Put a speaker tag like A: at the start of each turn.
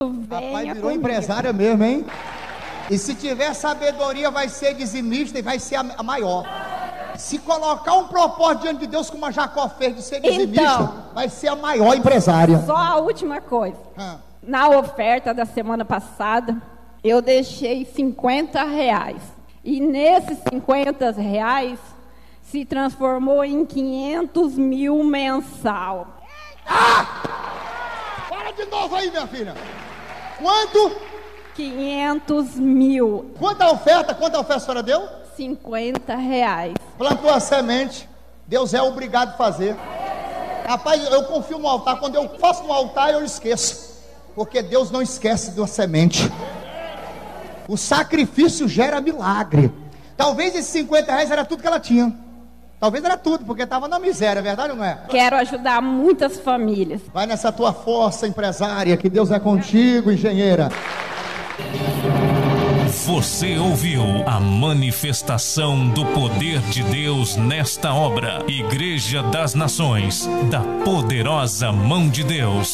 A: Rapaz, virou empresária mesmo, hein? E se tiver sabedoria, vai ser dizimista e vai ser a maior. Se colocar um propósito diante de Deus, como a Jacó fez de ser dizimista, então, vai ser a maior empresária.
B: Só a última coisa. Na oferta da semana passada, eu deixei R$50. E nesses R$50 se transformou em 500 mil mensal.
A: Fala de novo aí, minha filha. Quanto?
B: 500 mil.
A: Quanta oferta a senhora deu?
B: R$50.
A: Plantou a semente, Deus é obrigado a fazer. Rapaz, eu confio no altar. Quando eu faço no altar, eu esqueço. Porque Deus não esquece da semente. O sacrifício gera milagre. Talvez esses R$50 era tudo que ela tinha. Talvez era tudo, porque estava na miséria, é verdade ou não é?
B: Quero ajudar muitas famílias.
A: Vai nessa tua força, empresária, que Deus é contigo, engenheira.
C: Você ouviu a manifestação do poder de Deus nesta obra. Igreja das Nações, da poderosa mão de Deus.